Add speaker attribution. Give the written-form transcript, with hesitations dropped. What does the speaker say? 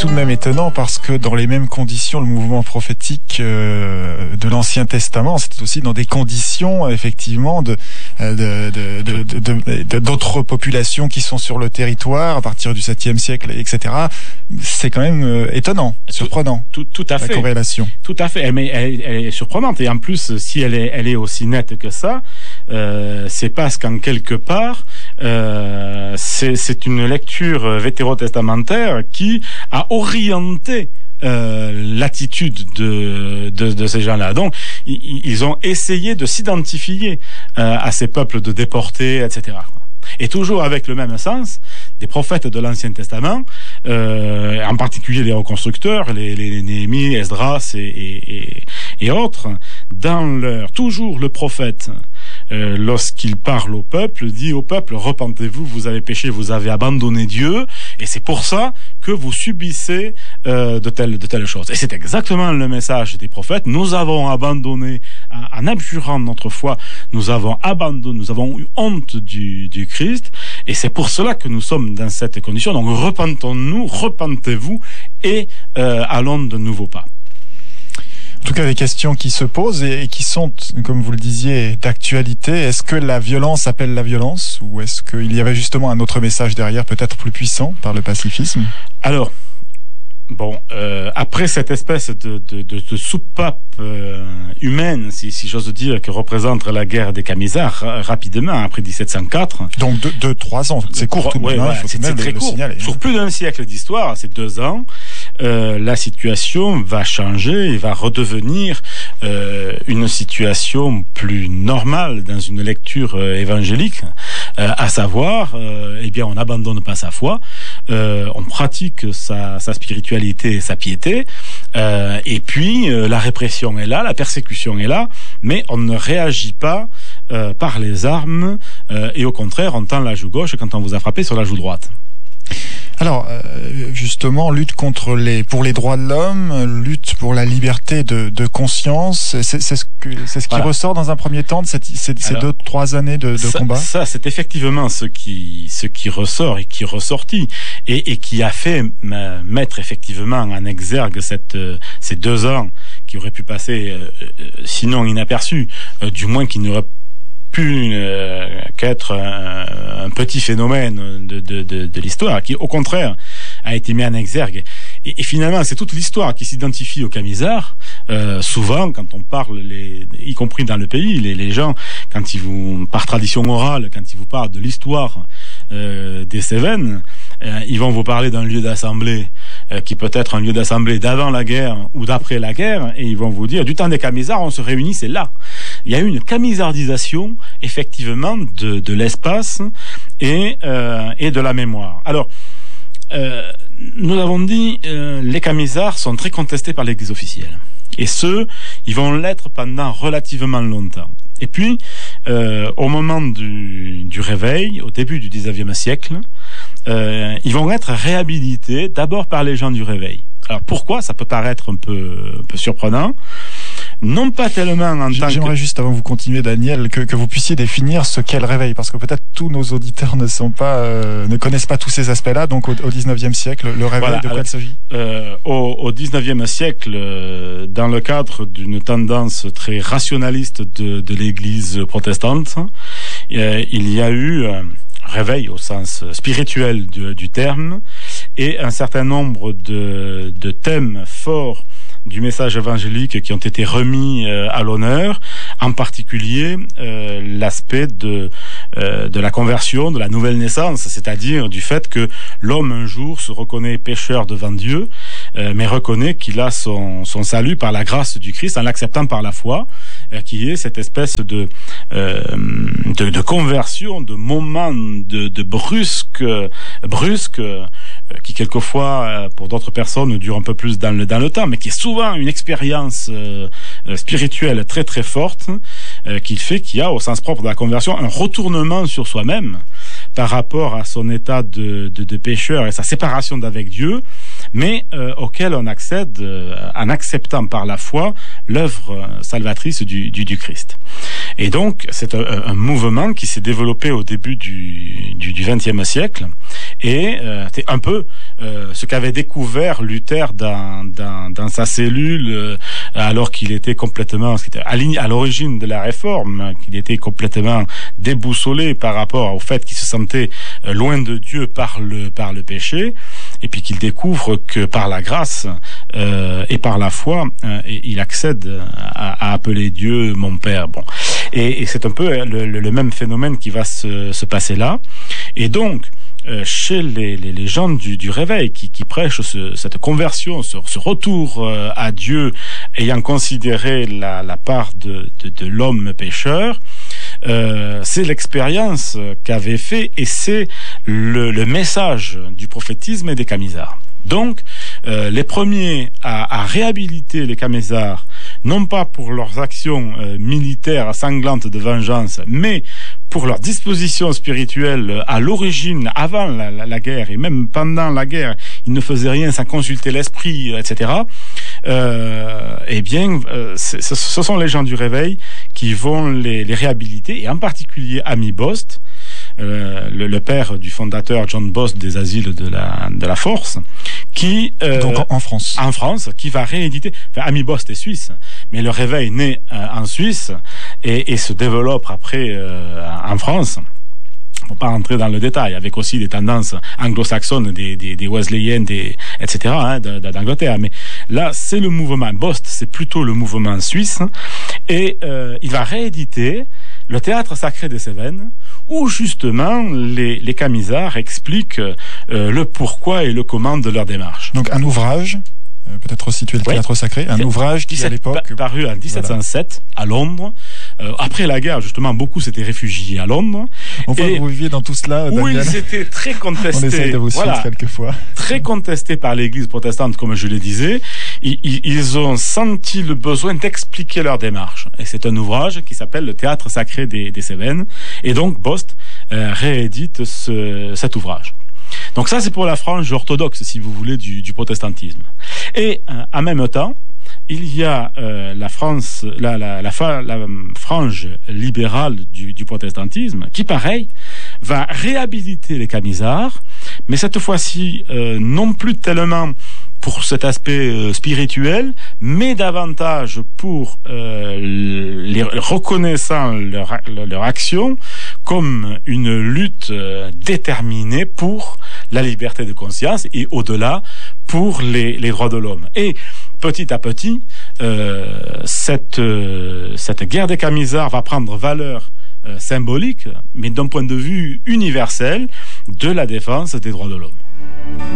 Speaker 1: tout de même étonnant parce que dans les mêmes conditions, le mouvement prophétique de l'Ancien Testament, c'était aussi dans des conditions effectivement d'autres populations qui sont sur le territoire à partir du 7e siècle, etc. C'est quand même étonnant, surprenant.
Speaker 2: Tout à fait.
Speaker 1: La corrélation.
Speaker 2: Tout à fait. Mais elle est surprenante. Et en plus, si elle est aussi nette que ça, c'est parce qu'en quelque part, c'est une lecture vétérotestamentaire qui a orienté l'attitude de ces gens-là. Donc, ils ont essayé de s'identifier à ces peuples de déportés, etc. Et toujours avec le même sens, des prophètes de l'Ancien Testament, en particulier les reconstructeurs, les Néhémie, Esdras et autres, toujours le prophète, lorsqu'il parle au peuple, dit au peuple, repentez-vous, vous avez péché, vous avez abandonné Dieu, et c'est pour ça que vous subissez de telles choses. Et c'est exactement le message des prophètes. Nous avons abandonné, en abjurant notre foi, nous avons eu honte du Christ, et c'est pour cela que nous sommes dans cette condition. Donc repentons-nous, repentez-vous, et allons de nouveaux pas.
Speaker 1: En tout cas, des questions qui se posent et qui sont, comme vous le disiez, d'actualité. Est-ce que la violence appelle la violence, ou est-ce qu'il y avait justement un autre message derrière, peut-être plus puissant, par le pacifisme ?
Speaker 2: Alors, après cette espèce de soupape humaine, si j'ose dire, que représente la guerre des Camisards, rapidement, après 1704.
Speaker 1: Donc 3 ans, c'est court tout de même, il faut tout de même le signaler.
Speaker 2: Sur plus d'un siècle d'histoire, c'est 2 ans, la situation va changer et va redevenir une situation plus normale dans une lecture évangélique, à savoir, on n'abandonne pas sa foi, on pratique sa spiritualité et sa piété, et puis la répression est là, la persécution est là, mais on ne réagit pas par les armes, et au contraire, on tend la joue gauche quand on vous a frappé sur la joue droite.
Speaker 1: Alors, justement, lutte pour les droits de l'homme, lutte pour la liberté de conscience, c'est ce qui ressort dans un premier temps de ces 2-3 années de combat. Ça,
Speaker 2: c'est effectivement ce qui ressort et qui est ressorti et qui a fait mettre effectivement en exergue ces 2 ans qui auraient pu passer sinon inaperçus, du moins qui n'auraient pu qu'être un petit phénomène de l'histoire, qui au contraire a été mis en exergue. Et finalement, c'est toute l'histoire qui s'identifie aux Camisards. Souvent, quand on parle, y compris dans le pays, les gens, par tradition orale, quand ils vous parlent de l'histoire des Cévennes, ils vont vous parler d'un lieu d'assemblée qui peut être un lieu d'assemblée d'avant la guerre ou d'après la guerre, et ils vont vous dire, du temps des Camisards, on se réunit, c'est là. Il y a eu une camisardisation, effectivement, de l'espace et de la mémoire. Alors, nous avons dit, les Camisards sont très contestés par l'Église officielle. Et ils vont l'être pendant relativement longtemps. Et puis, au moment du réveil, au début du 19e siècle, ils vont être réhabilités d'abord par les gens du réveil. Alors pourquoi ? Ça peut paraître un peu surprenant. Non pas tellement en tant que...
Speaker 1: J'aimerais juste, avant que vous continuiez, Daniel, que vous puissiez définir ce qu'est le réveil, parce que peut-être tous nos auditeurs ne connaissent pas tous ces aspects-là. Donc au 19e siècle, le réveil, voilà, de quoi il s'agit ?
Speaker 2: Au 19e siècle, dans le cadre d'une tendance très rationaliste de l'Église protestante, il y a eu réveil au sens spirituel du terme, et un certain nombre de thèmes forts du message évangélique qui ont été remis à l'honneur, en particulier l'aspect de la conversion, de la nouvelle naissance, c'est-à-dire du fait que l'homme un jour se reconnaît pécheur devant Dieu, mais reconnaît qu'il a son salut par la grâce du Christ en l'acceptant par la foi, qui est cette espèce de conversion, de moment de brusque, qui quelquefois pour d'autres personnes dure un peu plus dans le temps, mais qui est souvent une expérience spirituelle très très forte, qu'il y a au sens propre de la conversion un retournement sur soi-même par rapport à son état de pécheur et sa séparation d'avec Dieu, mais auquel on accède en acceptant par la foi l'œuvre salvatrice du Christ. Et donc c'est un mouvement qui s'est développé au début du XXe siècle Et c'est un peu ce qu'avait découvert Luther dans sa cellule alors qu'il était complètement, à l'origine de la réforme, qu'il était complètement déboussolé par rapport au fait qu'il se sentait loin de Dieu par le péché, et puis qu'il découvre que par la grâce et par la foi, il accède à appeler Dieu mon Père. Bon, et c'est un peu le même phénomène qui va se passer là. Et donc, chez les gens du réveil qui prêchent cette conversion, ce retour à Dieu, ayant considéré la part de l'homme pécheur, c'est l'expérience qu'avait fait, et c'est le message du prophétisme et des camisards. Donc, les premiers à réhabiliter les camisards, non pas pour leurs actions militaires sanglantes de vengeance, mais pour leur disposition spirituelle à l'origine, avant la guerre, et même pendant la guerre, ils ne faisaient rien sans consulter l'esprit, etc. Eh bien, ce sont les gens du réveil qui vont les réhabiliter, et en particulier Ami Bost, le père du fondateur John Bost des asiles de la Force, qui
Speaker 1: donc en France,
Speaker 2: qui va rééditer. Enfin, Ami Bost est suisse, mais le réveil naît en Suisse et se développe après en France. Faut pas rentrer dans le détail, avec aussi des tendances anglo-saxonnes, des Wesleyiennes, etc., d'Angleterre. Mais là, c'est le mouvement Bost, c'est plutôt le mouvement suisse, et il va rééditer le Théâtre sacré des Cévennes, où justement les camisards expliquent le pourquoi et le comment de leur démarche.
Speaker 1: Donc un ouvrage, peut-être situé le Théâtre sacré, un ouvrage qui à l'époque
Speaker 2: paru en 1707 à Londres. Après la guerre, justement, beaucoup s'étaient réfugiés à Londres.
Speaker 1: On voit que vous viviez dans tout cela, Daniel.
Speaker 2: Oui, c'était très contesté.
Speaker 1: On essaie de vous suivre quelquefois.
Speaker 2: Très contesté par l'Église protestante, comme je le disais. Ils ont senti le besoin d'expliquer leur démarche. Et c'est un ouvrage qui s'appelle le Théâtre sacré des Cévennes. Et donc, Bost réédite cet ouvrage. Donc ça, c'est pour la frange orthodoxe, si vous voulez, du protestantisme. Et en même temps, il y a la frange libérale du protestantisme qui, pareil, va réhabiliter les camisards, mais cette fois-ci, non plus tellement pour cet aspect spirituel, mais davantage pour les reconnaissant leur action comme une lutte déterminée pour la liberté de conscience et au-delà pour les droits de l'homme. Et petit à petit, cette guerre des camisards va prendre valeur symbolique, mais d'un point de vue universel, de la défense des droits de l'homme.